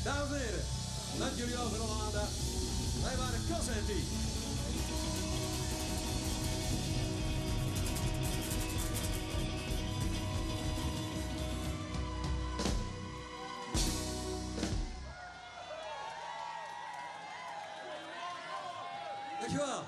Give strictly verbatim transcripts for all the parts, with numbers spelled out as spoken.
Dames en heren, dank jullie wel voor de aandacht. Wij waren Kos en T. Dankjewel.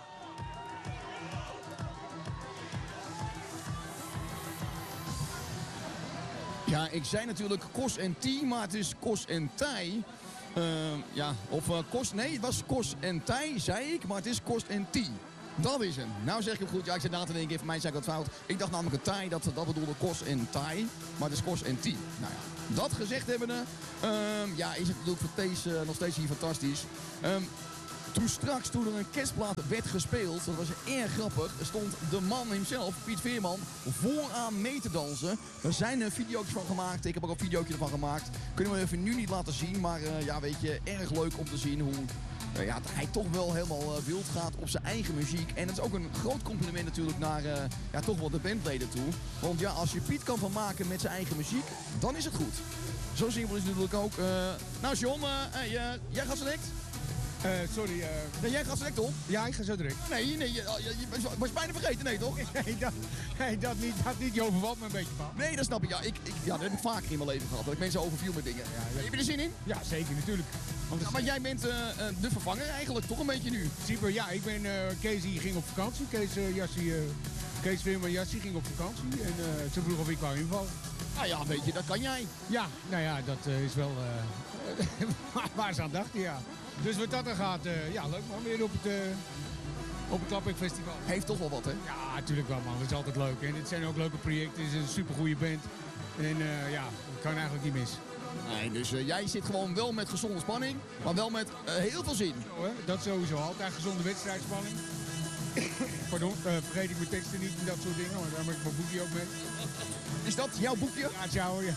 Ja, ik zei natuurlijk Kos en T, maar het is Kos en Tij. Uh, ja, of uh, Kos, nee, het was Kos en Tij, zei ik, maar het is Kos en T. Dat is hem. Nou zeg ik hem goed, ja, ik zit na te denken, voor mij zei ik dat fout. Ik dacht namelijk een Tij, dat, dat bedoelde Kos en Tij, maar het is Kos en T. Nou ja, dat gezegd hebbende, uh, ja, is het natuurlijk voor Thees uh, nog steeds hier fantastisch. Um, Toen straks, toen er een kerstplaat werd gespeeld, dat was erg grappig, stond de man hemzelf, Piet Veerman, vooraan mee te dansen. Er zijn er video's van gemaakt, ik heb ook een videootje ervan gemaakt. Kunnen we even nu niet laten zien, maar uh, ja, weet je, erg leuk om te zien hoe uh, ja, hij toch wel helemaal uh, wild gaat op zijn eigen muziek. En dat is ook een groot compliment natuurlijk naar uh, ja, toch wel de bandleden toe. Want ja, als je Piet kan van maken met zijn eigen muziek, dan is het goed. Zo simpel is het natuurlijk ook. Uh, nou John, uh, hey, uh, jij gaat select? Uh, sorry. Uh... Nee, jij gaat select, toch? Ja, ik ga zo direct. Nee, nee, je, je, je was je bijna vergeten, nee toch? Nee, dat, nee, dat niet. Dat niet. Je overvalt me een beetje van. Nee, dat snap ik. Ja, ik, ik, ja, dat heb ik vaker in mijn leven gehad. Dat ik mensen overviel met dingen. Ja, heb je er zin in? Ja, zeker, natuurlijk. Ja, maar jij bent uh, de vervanger eigenlijk, toch een beetje nu? Super, ja. Ik ben, uh, Kees die ging op vakantie. Kees uh, Jassie, uh, Kees Veerman Jassie ging op vakantie. En uh, ze vroeg of ik wou invallen. Nou ja, weet je, dat kan jij. Ja, nou ja, dat uh, is wel uh, waar ze aan dachten, ja. Dus wat dat er gaat, uh, ja, leuk man, weer op het, uh, op het Klapwijk Festival. Heeft toch wel wat, hè? Ja, natuurlijk wel man, dat is altijd leuk. En het zijn ook leuke projecten, het is een supergoeie band. En uh, ja, dat kan eigenlijk niet mis. Nee, dus uh, jij zit gewoon wel met gezonde spanning, maar wel met uh, heel veel zin. Zo, hè? Dat sowieso, altijd gezonde wedstrijdspanning. Pardon, uh, vergeet ik mijn teksten niet en dat soort dingen, want daar heb ik mijn boekje ook mee. Is dat jouw boekje? Ja, ciao, ja.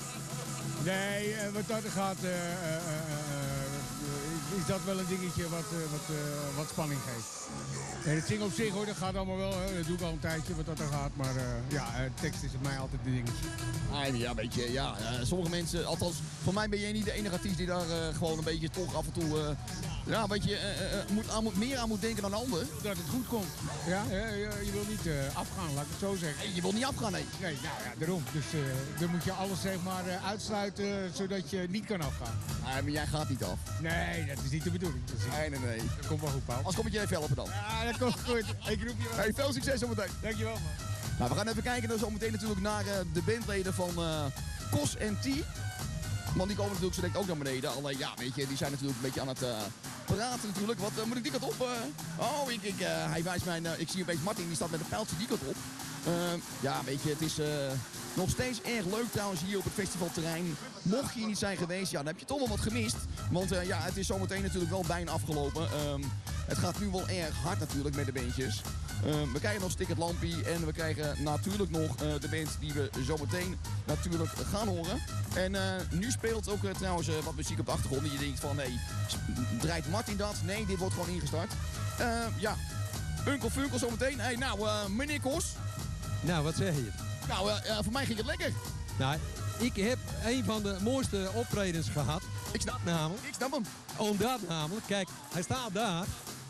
Nee, uh, wat dat er gaat... Uh, uh, uh, is dat wel een dingetje wat, uh, wat, uh, wat spanning geeft. En het zingen op zich hoor, dat gaat allemaal wel. Hè. Dat doe ik al een tijdje wat dat er gaat. Maar uh, ja, uh, tekst is op mij altijd de dingetje. Ah, ja, weet je, ja. Uh, sommige mensen, althans, voor mij ben jij niet de enige artiest die daar uh, gewoon een beetje toch af en toe... Uh, ja, weet je, uh, uh, moet, aan, moet meer aan moet denken dan een ander. Dat het goed komt. Ja, uh, je wil niet uh, afgaan, laat ik het zo zeggen. Nee, je wil niet afgaan, nee. Nee, nou ja, daarom. Dus uh, dan moet je alles zeg maar uh, uitsluiten, zodat je niet kan afgaan. Nee, maar jij gaat niet af. Nee, dat is niet de bedoeling. Dat is niet... Nee, nee, nee. Dat komt wel goed, Paul. Als kom ik je even helpen dan. Ja, dat komt goed. Ik roep je wel. Hey, veel succes zometeen. Dankjewel, man. Nou, we gaan even kijken dan zometeen natuurlijk naar uh, de bandleden van uh, Kos en T. Want die komen natuurlijk zo direct ook naar beneden. Alleen ja, weet je, die zijn natuurlijk een beetje aan het uh, praten natuurlijk. Wat uh, moet ik die kant op? Uh... Oh, ik, ik, uh, hij wijst mij. Uh, ik zie opeens Martin, die staat met een pijltje die kant op. Uh, ja, weet je, het is uh, nog steeds erg leuk trouwens hier op het festivalterrein. Mocht je hier niet zijn geweest, ja, dan heb je toch wel wat gemist. Want uh, ja, het is zometeen natuurlijk wel bijna afgelopen. Um, het gaat nu wel erg hard natuurlijk met de bandjes. Uh, we krijgen nog Stick het Lampie en we krijgen natuurlijk nog uh, de band die we zometeen natuurlijk gaan horen. En uh, nu speelt ook uh, trouwens uh, wat muziek op de achtergrond. En je denkt van, nee, draait Martin dat? Nee, dit wordt gewoon ingestart. Uh, ja, Unkel Funkel zometeen. Hey, nou, uh, meneer Kos. Nou, wat zeg je? Nou, uh, uh, voor mij ging het lekker. Nou, ik heb een van de mooiste optredens gehad. Ik snap, namelijk, ik snap hem. Omdat namelijk, kijk, hij staat daar.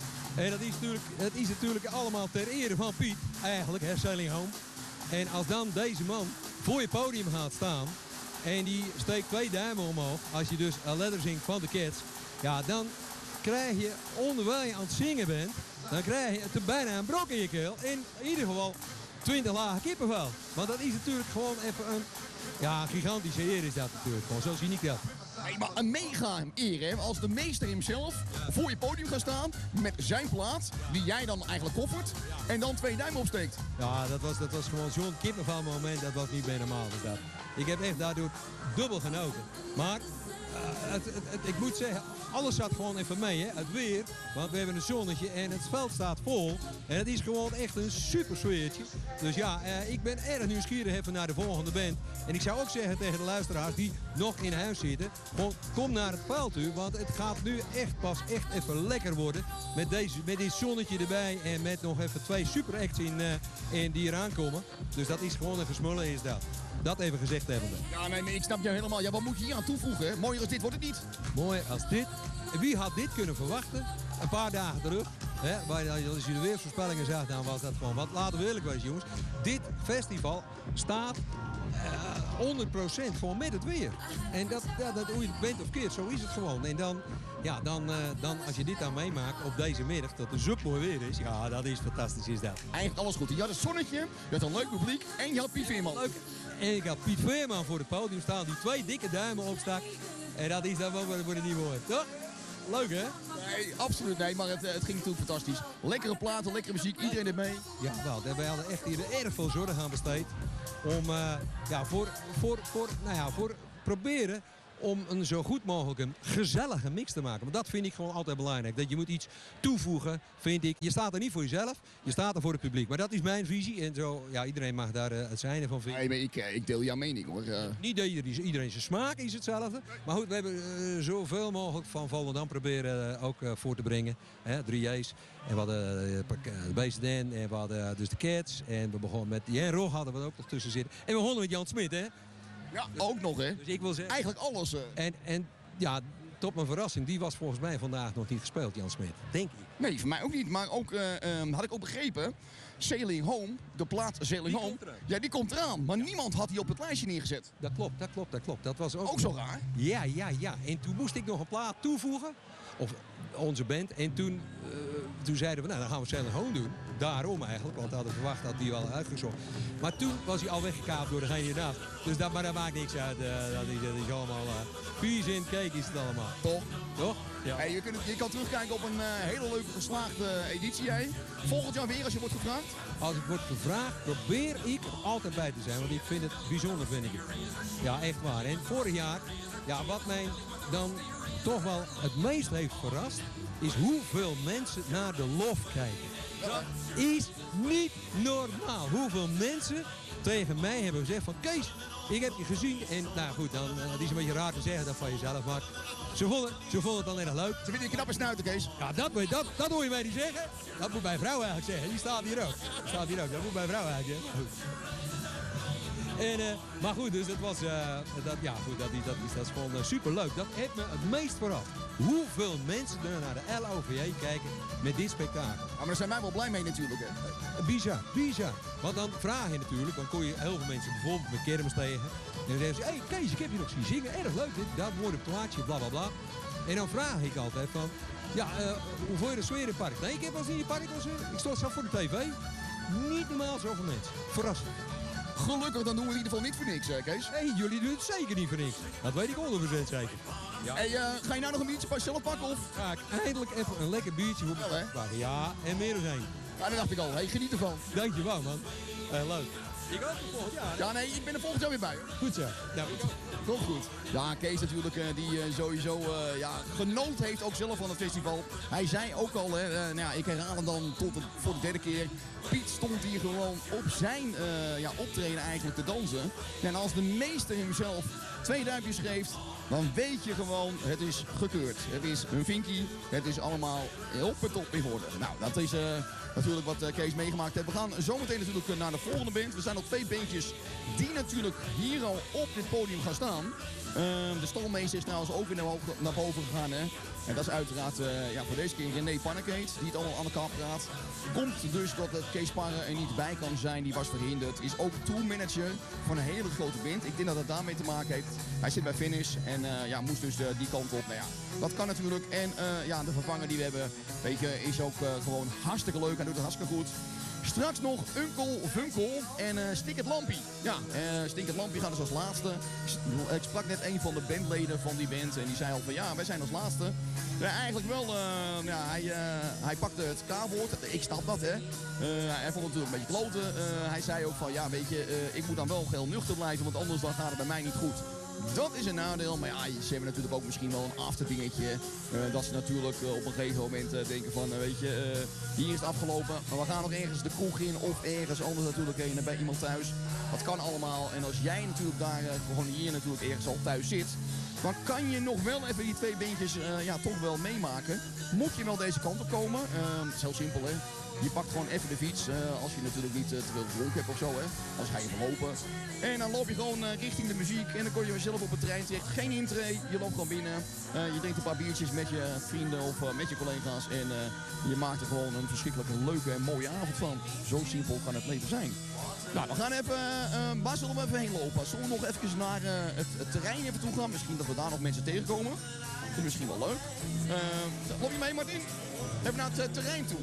En dat is natuurlijk, het is natuurlijk allemaal ter ere van Piet, eigenlijk, hè, Sailing Home. En als dan deze man voor je podium gaat staan en die steekt twee duimen omhoog, als je dus een letter zingt van de Cats, ja, dan krijg je, onderwijl je aan het zingen bent, dan krijg je het bijna een brok in je keel. In ieder geval twintig lagen kippenvel. Want dat is natuurlijk gewoon even een, ja, gigantische eer is dat natuurlijk. Gewoon, zo zie ik dat. Nee, maar een mega eer, hè? Als de meester hemzelf voor je podium gaat staan met zijn plaat, die jij dan eigenlijk koffert, en dan twee duimen opsteekt. Ja, dat was, dat was gewoon zo'n kippenvel moment, dat was niet meer normaal. Dus dat. Ik heb echt daardoor dubbel genoten. Maar, uh, het, het, het, ik moet zeggen, alles zat gewoon even mee, hè? Het weer, want we hebben een zonnetje en het veld staat vol. En het is gewoon echt een super sfeertje. Dus ja, uh, ik ben erg nieuwsgierig even naar de volgende band. En ik zou ook zeggen tegen de luisteraars die nog in huis zitten, gewoon kom naar het veld u, want het gaat nu echt pas echt even lekker worden. Met, deze, met dit zonnetje erbij en met nog even twee super acts in, uh, in die eraan komen. Dus dat is gewoon even smullen is dat. Dat even gezegd hebben we. Ja, nee, nee, ik snap jou helemaal. Ja, wat moet je hier aan toevoegen? Hè? Mooiere als dit wordt het niet. Mooi als dit. Wie had dit kunnen verwachten? Een paar dagen terug. Hè, waar, als je de weersvoorspellingen zag, dan was dat gewoon wat. Laten we eerlijk wezen, jongens. Dit festival staat uh, honderd procent gewoon met het weer. En dat, ja, dat hoe je het bent of keert, zo is het gewoon. En dan, ja, dan, uh, dan als je dit dan meemaakt op deze middag, dat het zo mooi weer is. Ja, dat is fantastisch, is dat. Eigenlijk alles goed. Je had een zonnetje, je had een leuk publiek en je had Piet Veerman. Leuk. En ik had Piet Veerman voor het podium staan, die twee dikke duimen opstak. En dat is dan wel voor de nieuwe woord, toch? Leuk, hè? Nee, absoluut nee, maar het, het ging natuurlijk fantastisch. Lekkere platen, lekkere muziek, iedereen deed mee. Ja, wel. Wij hadden echt hier erg veel zorg aan besteed. Om, uh, ja, voor, voor, voor, nou ja, voor proberen om een zo goed mogelijk een gezellige mix te maken. Want dat vind ik gewoon altijd belangrijk. Dat je moet iets toevoegen, vind ik. Je staat er niet voor jezelf, je staat er voor het publiek. Maar dat is mijn visie. En zo, ja, iedereen mag daar uh, het zijne van vinden. Nee, maar ik, ik deel jouw mening, hoor. Uh... Niet dat iedereen, iedereen zijn smaak is hetzelfde. Maar goed, we hebben uh, zoveel mogelijk van Volendam proberen uh, ook uh, voor te brengen. Hè, drie J's. En we hadden uh, de Beesten en we hadden uh, dus de Cats. En we begonnen met Jan Rog hadden we er ook nog tussen zitten. En we begonnen met Jan Smit, hè. Ja, ook nog, hè? Dus ik wil zeggen... Eigenlijk alles. Uh... En, en ja, tot mijn verrassing, die was volgens mij vandaag nog niet gespeeld, Jan Smit. Denk ik. Nee, voor mij ook niet. Maar ook, uh, um, had ik ook begrepen, Sailing Home, de plaat Sailing Die Home, komt eraan. ja, die komt eraan. Maar niemand had die op het lijstje neergezet. Dat klopt, dat klopt, dat klopt. Dat was ook, Ook zo raar. Ja, ja, ja. En toen moest ik nog een plaat toevoegen. Of onze band. En toen, uh, toen zeiden we, nou dan gaan we Sailing Home doen. Daarom eigenlijk, want we hadden verwacht dat die wel uitgezocht. Maar toen was hij al weggekaapt door degene hiernaast. Dus dat, maar dat maakt niks uit. Uh, dat, is, dat is allemaal uh, vies in cake is het allemaal. Toch? Toch? Ja. Hey, je, kunt, je kan terugkijken op een uh, hele leuke geslaagde editie. Hè? Volgend jaar weer als je wordt gevraagd. Als ik word gevraagd, probeer ik er altijd bij te zijn. Want ik vind het bijzonder, vind ik het. Ja, echt waar. En vorig jaar, ja, wat mij dan toch wel het meest heeft verrast, is hoeveel mensen naar de lof kijken. Dat is niet normaal. Hoeveel mensen tegen mij hebben gezegd van Kees, ik heb je gezien. En nou goed, dan uh, het is een beetje raar te zeggen dat van jezelf. Maar ze vonden, ze vonden het dan erg leuk. Ze vinden je knappe snuiter, Kees. Ja, dat, dat, dat hoor je mij niet zeggen. Dat moet mijn vrouw eigenlijk zeggen. Die staat hier ook. Die staat hier ook. Dat moet mijn vrouw eigenlijk zeggen. Goed. En, uh, maar goed, dus dat was, uh, dat, ja, goed, dat, dat, is, dat is gewoon uh, superleuk. Dat heeft me het meest verrast. Hoeveel mensen er naar de L O V J kijken met dit spektakel. Ja, maar daar zijn wij wel blij mee natuurlijk. Hè? Uh, bizar, bizar. Want dan vraag je natuurlijk, dan kon je heel veel mensen bijvoorbeeld met kermis tegen. En dan zeggen ze, hé hey, Kees, ik heb je nog zien zingen. Erg leuk, dit, dat mooi op het plaatje, bla bla bla. En dan vraag ik altijd van, ja, uh, hoe vond je de sfeer in het park? Nee, ik heb wel eens in je park, was, uh, ik stond zelf voor de tv. Niet normaal zoveel mensen. Verrassend. Gelukkig, dan doen we het in ieder geval niet voor niks, hè, Kees. Nee, jullie doen het zeker niet voor niks. Dat weet ik honderd procent zeker. Ja. Hey, uh, ga je nou nog een biertje pas zelf pakken? Of? Ga ik eindelijk even een lekker biertje voor Wel, hè? me pakken. Ja, en meer dan één. Ja, dat dacht ik al. Hey, geniet ervan. Dankjewel, man. Uh, leuk. Ik ook volgend jaar. Ja, nee, ik ben er volgend jaar weer bij. Hoor. Goed zo. Ja, goed. Toch goed. Ja, Kees natuurlijk, uh, die uh, sowieso uh, ja, genoot heeft ook zelf van het festival. Hij zei ook al, hè, uh, nou ja, ik herhaal hem dan tot de, voor de derde keer. Piet stond hier gewoon op zijn uh, ja, optreden eigenlijk te dansen. En als de meester hemzelf twee duimpjes geeft, dan weet je gewoon, het is gekeurd. Het is een vinkie, het is allemaal op en top in orde. Nou, dat is uh, natuurlijk wat uh, Kees meegemaakt heeft. We gaan zometeen natuurlijk uh, naar de volgende band. We zijn al twee bandjes die natuurlijk hier al op dit podium gaan staan. Uh, de stalmeester is trouwens ook weer naar, naar boven gegaan. Hè? En dat is uiteraard uh, ja, voor deze keer René Pannekeet, die het allemaal aan elkaar praat. Komt dus dat uh, Kees Parre er niet bij kan zijn, die was verhinderd. Is ook tourmanager van een hele grote band. Ik denk dat het daarmee te maken heeft. Hij zit bij Finish en uh, ja, moest dus uh, die kant op. Nou ja, dat kan natuurlijk. En uh, ja, de vervanger die we hebben, weet je, is ook uh, gewoon hartstikke leuk. Hij doet het hartstikke goed. Straks nog Unkel Funkel en uh, Stik het Lampie. Ja, uh, Stik het Lampie gaat dus als laatste. Ik sprak net een van de bandleden van die band en die zei al van ja, wij zijn als laatste. Ja, eigenlijk wel, uh, ja, hij, uh, hij pakte het K-woord. Ik snap dat, hè. Uh, hij vond het natuurlijk een beetje kloten. Uh, hij zei ook van ja, weet je, uh, ik moet dan wel heel nuchter blijven, want anders dan gaat het bij mij niet goed. Dat is een nadeel, maar ja, ze hebben natuurlijk ook misschien wel een afterdingetje. Uh, dat ze natuurlijk uh, op een gegeven moment uh, denken van, uh, weet je, uh, hier is het afgelopen. Maar we gaan nog ergens de kroeg in of ergens anders natuurlijk heen bij iemand thuis. Dat kan allemaal. En als jij natuurlijk daar uh, gewoon hier natuurlijk ergens al thuis zit, dan kan je nog wel even die twee beentjes uh, ja, toch wel meemaken. Moet je wel deze kant op komen. Uh, het is heel simpel, hè. Je pakt gewoon even de fiets, uh, als je natuurlijk niet uh, te veel gedronken hebt of zo, hè. Anders ga je even lopen. En dan loop je gewoon uh, richting de muziek en dan kom je zelf op het terrein terecht. Geen intree, je loopt gewoon binnen. Uh, je drinkt een paar biertjes met je vrienden of uh, met je collega's. En uh, je maakt er gewoon een verschrikkelijk leuke en mooie avond van. Zo simpel kan het leven zijn. Nou, we gaan even, uh, waar zullen we even heen lopen? Zullen we nog even naar uh, het, het terrein even toe gaan? Misschien dat we daar nog mensen tegenkomen. Dat is misschien wel leuk. Uh, loop je mee, Martin? Even naar het uh, terrein toe.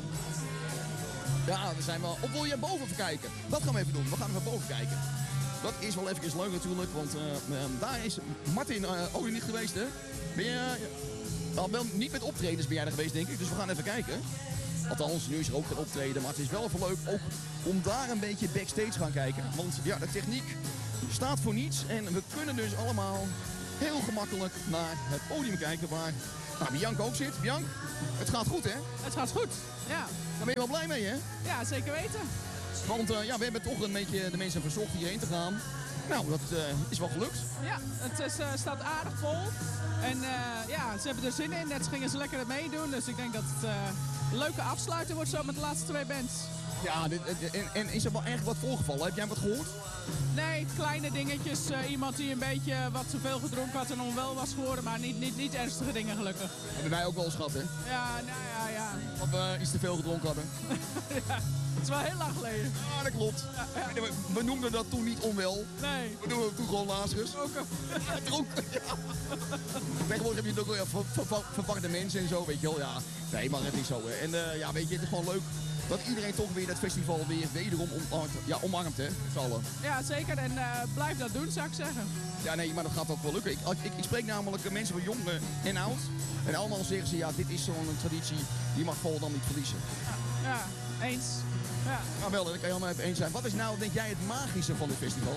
Ja, we zijn wel... Of wil je boven even kijken? Dat gaan we even doen. We gaan even boven kijken. Dat is wel even leuk natuurlijk, want uh, uh, daar is Martin uh, ook niet geweest, hè? Ben je... Uh, al wel niet met optredens ben jij er geweest, denk ik. Dus we gaan even kijken. Althans, nu is er ook geen optreden, maar het is wel even leuk ook om daar een beetje backstage gaan kijken. Want ja, de techniek staat voor niets en we kunnen dus allemaal heel gemakkelijk naar het podium kijken waar nou, Bianca ook zit. Bianca, het gaat goed, hè? Het gaat goed, ja. Daar ben je wel blij mee, hè? Ja, zeker weten. Want uh, ja, we hebben toch een beetje de mensen verzocht hierheen te gaan. Nou, dat uh, is wel gelukt. Ja, het is, uh, staat aardig vol. En uh, ja, ze hebben er zin in. Net gingen ze lekker meedoen. Dus ik denk dat het uh, een leuke afsluiting wordt zo met de laatste twee bands. Ja, dit, en, en is er wel echt wat voorgevallen? Heb jij wat gehoord? Nee, kleine dingetjes. Uh, iemand die een beetje wat te veel gedronken had en onwel was geworden. Maar niet, niet, niet ernstige dingen, gelukkig. Hebben wij ook wel eens gehad, hè? Ja, nou ja, ja. Dat we iets te veel gedronken hadden. Ja, het is wel heel lang geleden. Ja, dat klopt. Ja, ja. We, we noemden dat toen niet onwel. Nee. We noemden het toen gewoon Lazarus. Ook ja, dronken, ja. Tegenwoordig heb je het ook wel ja, ver, ver, verwarde mensen en zo, weet je wel. Ja, nee, maar het is zo. Hè. En uh, ja, weet je, het is gewoon leuk dat iedereen toch weer dat festival weer wederom omarmt, ja, omarmt, hè, z'n allen. Ja, zeker. En uh, blijf dat doen, zou ik zeggen. Ja, nee, maar dat gaat ook wel lukken. Ik, ik, ik spreek namelijk mensen van jong en oud. En allemaal zeggen ze, ja, dit is zo'n traditie, die mag Vol dan niet verliezen. Ja, ja, eens. Ja. Nou wel, dat kan je allemaal even eens zijn. Wat is nou, denk jij, het magische van dit festival?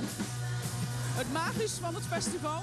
Het magische van het festival?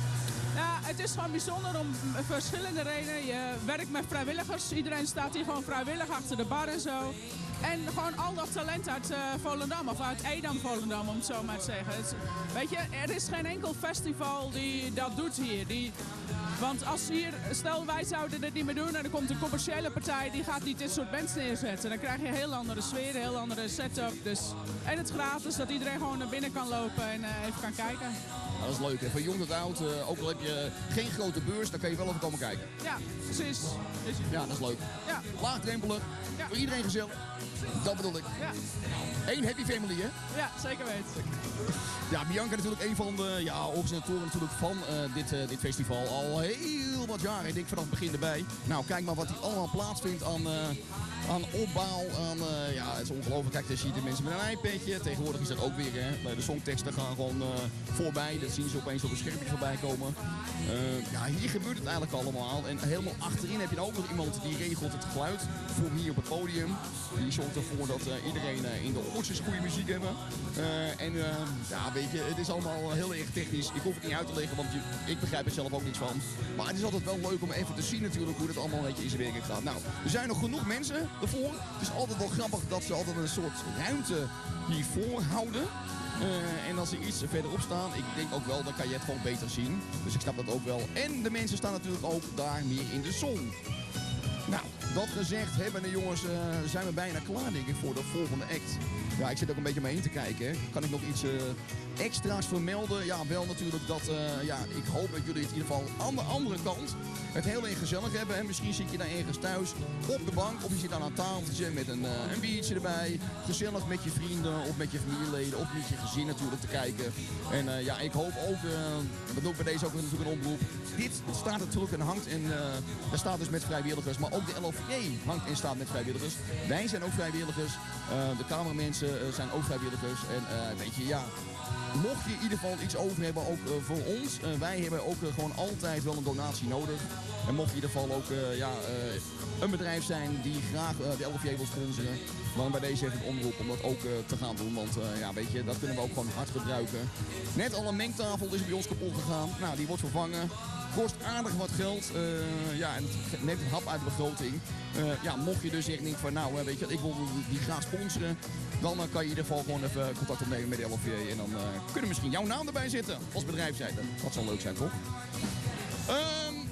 Ja, het is gewoon bijzonder om verschillende redenen. Je werkt met vrijwilligers. Iedereen staat hier gewoon vrijwillig achter de bar en zo. En gewoon al dat talent uit uh, Volendam, of uit Edam-Volendam, om het zo maar te zeggen. Het, weet je, er is geen enkel festival die dat doet hier. Die, want als hier, stel wij zouden dit niet meer doen en er komt een commerciële partij, die gaat niet dit soort bands neerzetten. Dan krijg je een heel andere sfeer, een heel andere setup. Dus, en het gratis, dat iedereen gewoon naar binnen kan lopen en uh, even kan kijken. Ja, dat is leuk, hè? Van jong tot oud, uh, ook al heb je geen grote beurs, dan kan je wel even komen kijken. Ja, precies. Ja, dat is leuk. Ja. Laagdrempelig, ja. Voor iedereen gezellig. Dat bedoel ik. Ja. Eén happy family, hè? Ja, zeker weten. Ja, Bianca natuurlijk een van de ja, organisatoren natuurlijk van uh, dit, uh, dit festival al heel wat jaren. Ik denk vanaf het begin erbij. Nou, kijk maar wat hier allemaal plaatsvindt aan, uh, aan opbouw. Aan, uh, ja, het is ongelooflijk. Kijk, daar zie je de mensen met een iPadje. Tegenwoordig is dat ook weer, hè. Bij de songteksten gaan gewoon uh, voorbij. Dat zien ze opeens op een schermpje voorbij komen. Uh, ja, hier gebeurt het eigenlijk allemaal. En helemaal achterin heb je ook nog iemand die regelt het geluid voor hier op het podium. Die zorgt ervoor dat uh, iedereen uh, in de oortjes goede muziek hebben. Uh, en uh, ja, weet je, het is allemaal heel erg technisch. Ik hoef het niet uit te leggen, want je, ik begrijp er zelf ook niets van. Maar het is altijd wel leuk om even te zien natuurlijk hoe het allemaal een beetje in zijn werk gaat. Nou, er zijn nog genoeg mensen ervoor. Het is altijd wel grappig dat ze altijd een soort ruimte hiervoor houden. Uh, en als ze iets verderop staan, ik denk ook wel, dan kan je het gewoon beter zien. Dus ik snap dat ook wel. En de mensen staan natuurlijk ook daar meer in de zon. Nou, dat gezegd hebben de jongens, uh, zijn we bijna klaar denk ik voor de volgende act. Ja, ik zit ook een beetje mee in te kijken. Hè. Kan ik nog iets uh, extra's vermelden? Ja, wel natuurlijk dat, uh, ja, ik hoop dat jullie het in ieder geval aan de andere kant het heel erg gezellig hebben. En misschien zit je daar ergens thuis op de bank of je zit aan een tafeltje met een, uh, een biertje erbij. Gezellig met je vrienden of met je familieleden of met je gezin natuurlijk te kijken. En uh, ja, ik hoop ook, uh, dat doe ik bij deze ook natuurlijk een oproep. Dit staat natuurlijk en hangt en uh, daar staat dus met vrijwilligers, maar ook de L O V J hangt en staat met vrijwilligers. Wij zijn ook vrijwilligers, uh, de cameramensen uh, zijn ook vrijwilligers en uh, weet je, ja, mocht je in ieder geval iets over hebben, ook uh, voor ons, uh, wij hebben ook uh, gewoon altijd wel een donatie nodig. En mocht je in ieder geval ook uh, ja, uh, een bedrijf zijn die graag uh, de L O V J wil sponsoren, dan bij deze even een omroep om dat ook uh, te gaan doen. Want uh, ja, weet je, dat kunnen we ook gewoon hard gebruiken. Net al een mengtafel is bij ons kapot gegaan. Nou, die wordt vervangen. Kost aardig wat geld. Uh, ja, en net een hap uit de begroting. Uh, ja, mocht je dus echt denken van, nou, weet je, ik wil die graag sponsoren, dan uh, kan je in ieder geval gewoon even contact opnemen met de L O V J. En dan uh, kunnen misschien jouw naam erbij zitten als bedrijf zijn. Dat zou leuk zijn, toch? Um,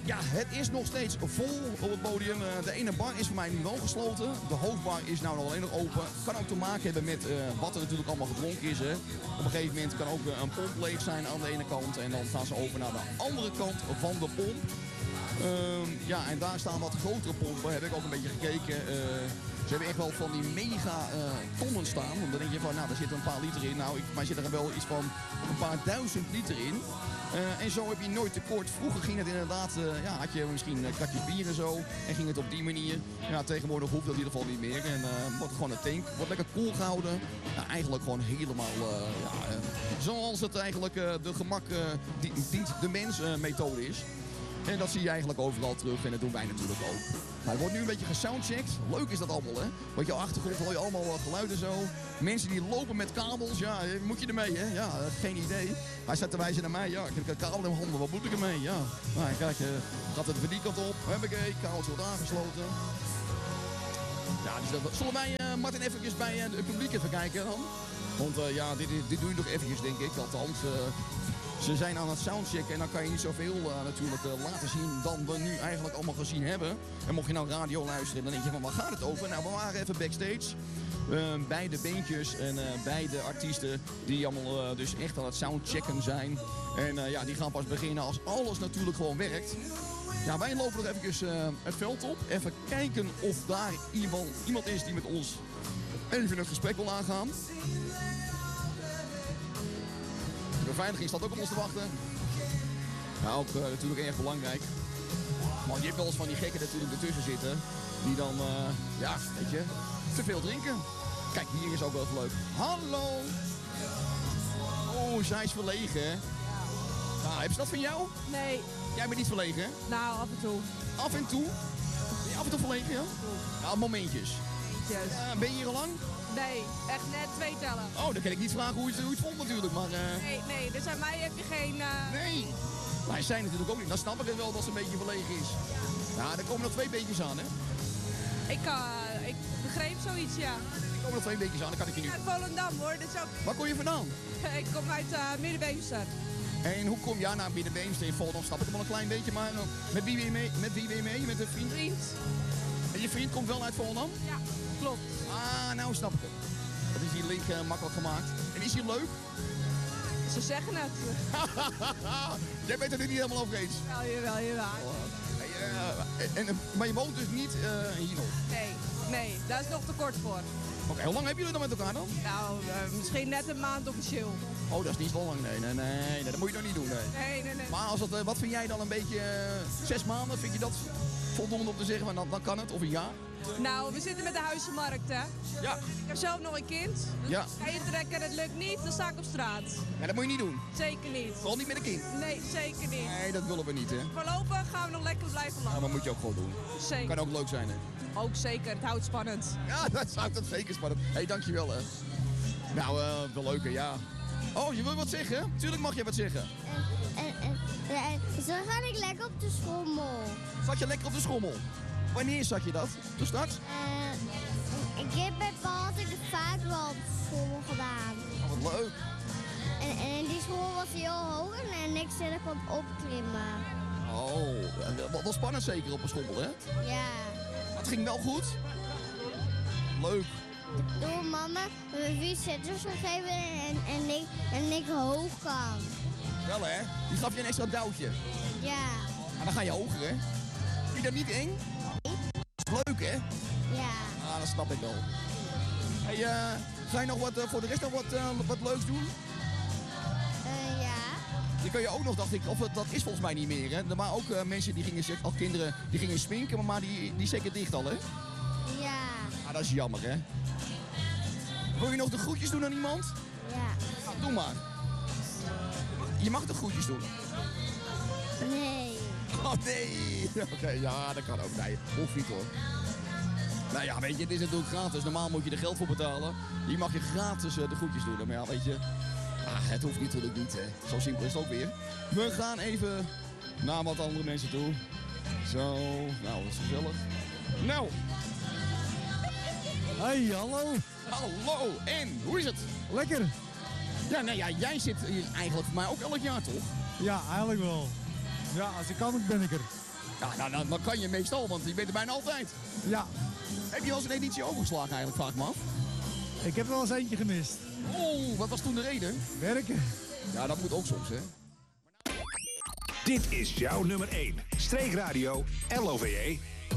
Ja, het is nog steeds vol op het podium. Uh, de ene bar is voor mij nu wel gesloten. De hoofdbar is nou nog alleen nog open. Kan ook te maken hebben met uh, wat er natuurlijk allemaal gedronken is. Hè. Op een gegeven moment kan ook uh, een pomp leeg zijn aan de ene kant. En dan gaan ze over naar de andere kant van de pomp. Uh, ja, en daar staan wat grotere pompen. Heb ik ook een beetje gekeken. Uh, ze hebben echt wel van die mega uh, tonnen staan. Dan denk je van, nou, daar zit een paar liter in. Nou, ik, maar zit er wel iets van een paar duizend liter in. Uh, en zo heb je nooit tekort. Vroeger ging het inderdaad, uh, ja, had je misschien uh, kratjes bier en zo. En ging het op die manier. Ja, tegenwoordig hoeft dat in ieder geval niet meer. En uh, wordt gewoon een tank. Wordt lekker koel gehouden. Nou, eigenlijk gewoon helemaal, uh, ja, uh, zoals het eigenlijk uh, de gemak uh, die, dient de mens uh, methode is. En dat zie je eigenlijk overal terug en dat doen wij natuurlijk ook. Maar het wordt nu een beetje gesoundcheckt. Leuk is dat allemaal, hè? Want je achtergrond hoor je allemaal uh, geluiden zo. Mensen die lopen met kabels, ja, moet je ermee, hè? Ja, uh, geen idee. Hij staat te wijzen naar mij, ja, ik heb een kabel in mijn handen, wat moet ik ermee? Ja, nou, kijk, uh, gaat het van die kant op, huppakee, kabeltje wordt aangesloten. Ja, dus dat, zullen wij, uh, Martin, eventjes bij uh, het publiek even kijken dan? Want uh, ja, dit, dit doe je nog eventjes, denk ik, althans. Uh, Ze zijn aan het soundchecken en dan kan je niet zoveel uh, natuurlijk uh, laten zien dan we nu eigenlijk allemaal gezien hebben. En mocht je nou radio luisteren, dan denk je van waar gaat het over? Nou, we waren even backstage uh, bij de beentjes en uh, bij de artiesten die allemaal uh, dus echt aan het soundchecken zijn. En uh, ja, die gaan pas beginnen als alles natuurlijk gewoon werkt. Ja, wij lopen nog even uh, het veld op. Even kijken of daar iemand, iemand is die met ons even een gesprek wil aangaan. De beveiliging staat ook op ons te wachten. Nou, ook uh, natuurlijk erg belangrijk. Maar je hebt wel eens van die gekken natuurlijk ertussen zitten. Die dan, uh, ja, weet je, te veel drinken. Kijk, hier is ook wel even leuk. Hallo! Oh, zij is verlegen, hè? Nou, heb je dat van jou? Nee. Jij bent niet verlegen, hè? Nou, af en toe. Af en toe? Ben je af en toe verlegen, ja? Nou, momentjes. Yes. Uh, ben je hier al lang? Nee, echt net twee tellen. Oh, dan kan ik niet vragen hoe je het, hoe je het vond natuurlijk, maar... Uh... Nee, nee, dus aan mij heb je geen... Uh... Nee! Maar zij natuurlijk ook niet. Dan snap ik het wel dat ze een beetje verlegen is. Ja, er komen nog twee beetjes aan, hè? Ik, uh, ik begreep zoiets, ja. Er komen nog twee beetjes aan, dan kan ik je nu... Uit Volendam, hoor. Dus ook... Waar kom je vandaan? ik kom uit uh, Middenbeemster. En hoe kom je ja, naar Middenbeemster in Volendam? Snap ik hem al een klein beetje, maar uh, met wie ben je mee? Met wie ben je mee? Met een vriend? Vriend. En je vriend komt wel uit Volendam? Ja, klopt. Ah, nou snap ik het. Dat is die link uh, makkelijk gemaakt. En is hij leuk? Ze zeggen het. Jij bent het er niet helemaal over eens. Wel, jawel, jawel. Hey, uh, en, en, maar je woont dus niet uh, hier nog? Nee, nee, daar is nog te kort voor. Oké, okay, hoe lang hebben jullie dan met elkaar dan? Nou, uh, misschien net een maand officieel. Oh, dat is niet zo lang. Nee, nee, nee, nee, dat moet je nog niet doen. Nee, nee, nee. nee. Maar als dat, uh, wat vind jij dan een beetje, uh, zes maanden, vind je dat voldoende om te zeggen, maar dan, dan kan het, of een jaar? Nou, we zitten met de huizenmarkt, hè? Ja. Ik heb zelf nog een kind. Dus ja. Ga je trekken en het lukt niet, dan sta ik op straat. Ja, dat moet je niet doen. Zeker niet. Vooral niet met een kind. Nee, zeker niet. Nee, dat willen we niet, hè? Voorlopig gaan we nog lekker blijven lachen. Ja, maar moet je ook gewoon doen. Zeker. Kan ook leuk zijn, hè? Ook zeker, het houdt spannend. Ja, dat zou dat zeker spannend. Hé, hey, dankjewel, hè. Nou, uh, wel leuk, hè, ja. Oh, je wil wat zeggen? Tuurlijk mag je wat zeggen. En, en, en, en zo ga ik lekker op de schommel. Zat je lekker op de schommel? Wanneer zat je dat? Toen straks? Uh, ik heb bij pa had ik het vaak wel op de schommel gedaan. Oh, wat leuk. En, en die schommel was heel hoog en ik zit er kon opklimmen. Oh, wat, wat spannend zeker op een schommel, hè? Ja. Het ging wel goed. Leuk. Toen mama me vier zitters gegeven en, en, ik, en ik hoog kan. Wel, hè? Die gaf je een extra duwtje. Ja. Maar dan ga je hoger, hè? Vind je dat niet eng? Leuk, hè? Ja. Ah, dat snap ik wel. Hey, uh, ga je nog wat, uh, voor de rest nog wat, uh, wat leuks doen? Uh, ja. Die kun je ook nog, dacht ik, of dat, dat is volgens mij niet meer, hè? Maar ook uh, mensen die gingen, al kinderen, die gingen sminken, maar die, die zeker dicht al, hè? Ja. Ah, dat is jammer, hè? Wil je nog de groetjes doen aan iemand? Ja. Nou, doe maar. Je mag de groetjes doen. Nee. Oh, nee. Oké, okay, ja, dat kan ook. Nee, hoeft niet, hoor. Nou ja, weet je, het is natuurlijk gratis. Normaal moet je er geld voor betalen. Hier mag je gratis uh, de groetjes doen. Maar ja, weet je, ah, het hoeft natuurlijk niet, hè. Zo simpel is het ook weer. We gaan even naar wat andere mensen toe. Zo, nou, dat is gezellig. Nou. Hey, hallo. Hallo, en hoe is het? Lekker. Ja, nou ja, jij zit hier eigenlijk voor mij ook elk jaar, toch? Ja, eigenlijk wel. Ja, als ik kan, ben ik er. Ja, nou, nou, dan kan je meestal, want je bent er bijna altijd. Ja, Heb je wel eens een editie overgeslagen eigenlijk, vraag ik me af? ik heb er wel eens eentje gemist. Oh, wat was toen de reden? Werken. Ja, dat moet ook soms, hè. Dit is jouw nummer één. Streekradio L O V E.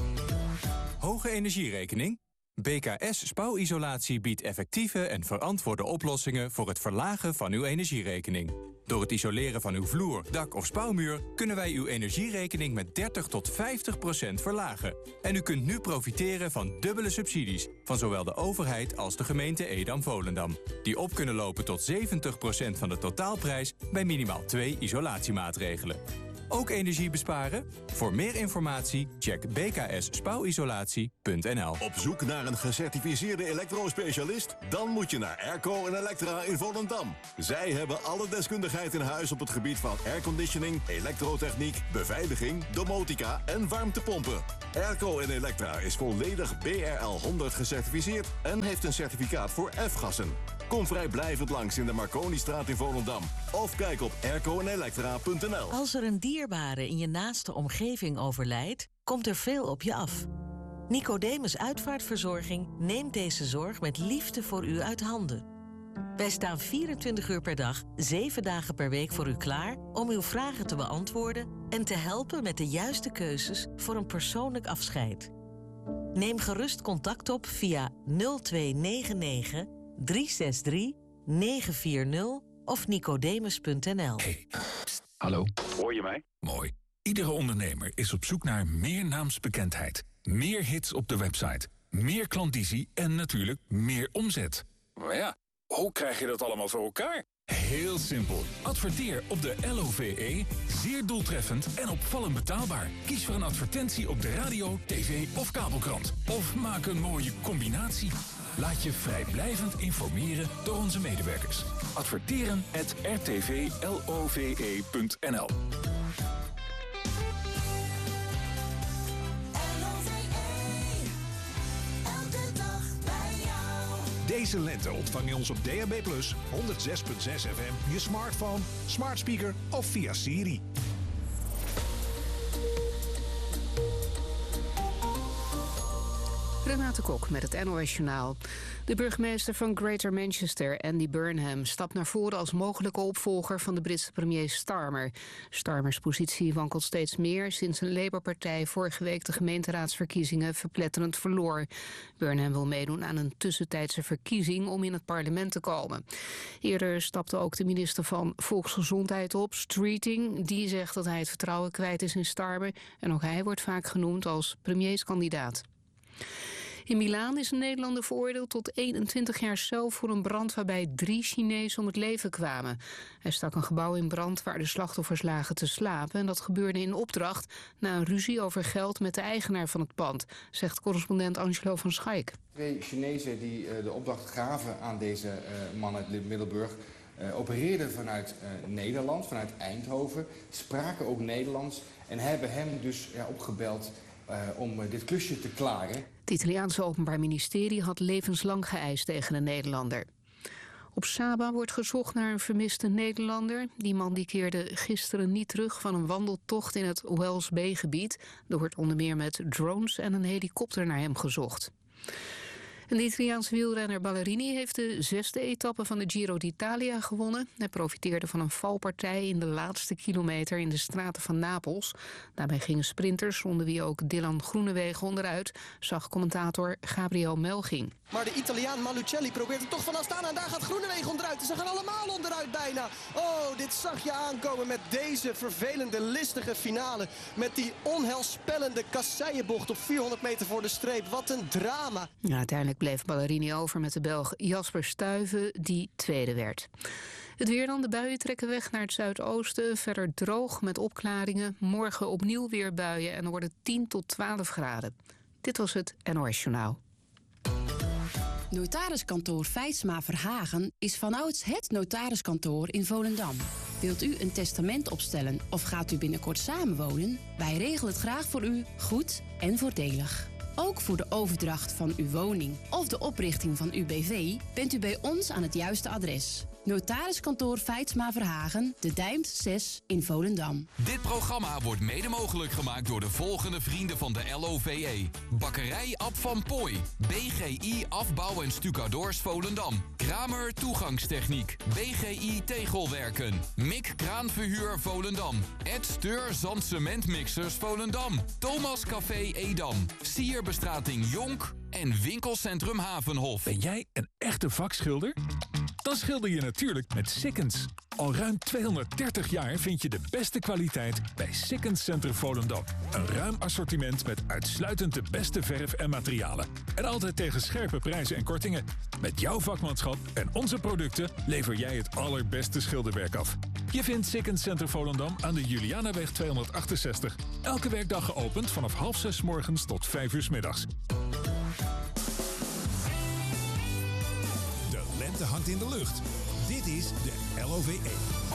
Hoge energierekening? B K S Spouwisolatie biedt effectieve en verantwoorde oplossingen voor het verlagen van uw energierekening. Door het isoleren van uw vloer, dak of spouwmuur kunnen wij uw energierekening met dertig tot vijftig procent verlagen. En u kunt nu profiteren van dubbele subsidies van zowel de overheid als de gemeente Edam-Volendam. Die op kunnen lopen tot zeventig procent van de totaalprijs bij minimaal twee isolatiemaatregelen. Ook energie besparen? Voor meer informatie check b k s spouwisolatie punt n l. Op zoek naar een gecertificeerde elektrospecialist? Dan moet je naar Airco en Electra in Volendam. Zij hebben alle deskundigheid in huis op het gebied van airconditioning, elektrotechniek, beveiliging, domotica en warmtepompen. Airco en Electra is volledig B R L honderd gecertificeerd en heeft een certificaat voor F-gassen. Kom vrijblijvend langs in de Marconistraat in Volendam. Of kijk op airco en electra punt n l. Als er een dierbare in je naaste omgeving overlijdt, komt er veel op je af. Nicodemus Uitvaartverzorging neemt deze zorg met liefde voor u uit handen. Wij staan vierentwintig uur per dag, zeven dagen per week voor u klaar om uw vragen te beantwoorden en te helpen met de juiste keuzes voor een persoonlijk afscheid. Neem gerust contact op via nul twee negen negen, drie zes drie, negen vier nul of nicodemus punt n l. Hey, pst, hallo. Hoor je mij? Mooi. Iedere ondernemer is op zoek naar meer naamsbekendheid. Meer hits op de website. Meer klandizie en natuurlijk meer omzet. Maar ja, hoe krijg je dat allemaal voor elkaar? Heel simpel. Adverteer op de L O V E. Zeer doeltreffend en opvallend betaalbaar. Kies voor een advertentie op de radio, tv of kabelkrant. Of maak een mooie combinatie. Laat je vrijblijvend informeren door onze medewerkers. Adverteren at r t v l o v e punt n l. Deze lente ontvang je ons op D A B plus, honderd zes komma zes F M, je smartphone, smart speaker of via Siri. Renate Kok met het N O S Journaal. De burgemeester van Greater Manchester, Andy Burnham, stapt naar voren als mogelijke opvolger van de Britse premier Starmer. Starmers positie wankelt steeds meer sinds een Labour-partij vorige week de gemeenteraadsverkiezingen verpletterend verloor. Burnham wil meedoen aan een tussentijdse verkiezing om in het parlement te komen. Eerder stapte ook de minister van Volksgezondheid op, Streeting. Die zegt dat hij het vertrouwen kwijt is in Starmer en ook hij wordt vaak genoemd als premierskandidaat. In Milaan is een Nederlander veroordeeld tot eenentwintig jaar cel voor een brand waarbij drie Chinezen om het leven kwamen. Hij stak een gebouw in brand waar de slachtoffers lagen te slapen en dat gebeurde in opdracht na een ruzie over geld met de eigenaar van het pand, zegt correspondent Angelo van Schaik. Twee Chinezen die uh, de opdracht gaven aan deze uh, man uit Middelburg uh, opereerden vanuit uh, Nederland, vanuit Eindhoven, spraken ook Nederlands en hebben hem dus ja, opgebeld Uh, om uh, dit klusje te klaren. Het Italiaanse Openbaar Ministerie had levenslang geëist tegen een Nederlander. Op Saba wordt gezocht naar een vermiste Nederlander. Die man die keerde gisteren niet terug van een wandeltocht in het Wells Bay-gebied. Er wordt onder meer met drones en een helikopter naar hem gezocht. En de Italiaanse wielrenner Ballerini heeft de zesde etappe van de Giro d'Italia gewonnen. Hij profiteerde van een valpartij in de laatste kilometer in de straten van Napels. Daarbij gingen sprinters, onder wie ook Dylan Groenewegen, onderuit, zag commentator Gabriel Melging. Maar de Italiaan Malucelli probeert het toch van afstaan en daar gaat Groenewegen onderuit. Ze gaan allemaal onderuit bijna. Oh, dit zag je aankomen met deze vervelende, listige finale. Met die onheilspellende kasseienbocht op vierhonderd meter voor de streep. Wat een drama. Ja, uiteindelijk bleef Ballerini over met de Belg Jasper Stuyven, die tweede werd. Het weer dan, de buien trekken weg naar het zuidoosten. Verder droog met opklaringen. Morgen opnieuw weer buien en dan wordt het tien tot twaalf graden. Dit was het N O S Journaal. Notariskantoor Feitsma Verhagen is vanouds het notariskantoor in Volendam. Wilt u een testament opstellen of gaat u binnenkort samenwonen? Wij regelen het graag voor u, goed en voordelig. Ook voor de overdracht van uw woning of de oprichting van uw B V bent u bij ons aan het juiste adres. Notariskantoor Feitsma Verhagen, De Dijmt zes in Volendam. Dit programma wordt mede mogelijk gemaakt door de volgende vrienden van de L O V E. Bakkerij Ab van Pooij, B G I Afbouw en Stucadoors Volendam, Kramer Toegangstechniek, B G I Tegelwerken, Mik Kraanverhuur Volendam, Ed Steur Zand Cementmixers Volendam, Thomas Café Edam, Sierbestrating Jonk en Winkelcentrum Havenhof. Ben jij een echte vakschilder? Dan schilder je natuurlijk met Sikkens. Al ruim tweehonderddertig jaar vind je de beste kwaliteit bij Sikkens Center Volendam. Een ruim assortiment met uitsluitend de beste verf en materialen. En altijd tegen scherpe prijzen en kortingen. Met jouw vakmanschap en onze producten lever jij het allerbeste schilderwerk af. Je vindt Sikkens Center Volendam aan de Julianaweg tweehonderdachtenzestig. Elke werkdag geopend vanaf half zes 's morgens tot vijf uur 's middags. De lente hangt in de lucht. Dit is de L O V E.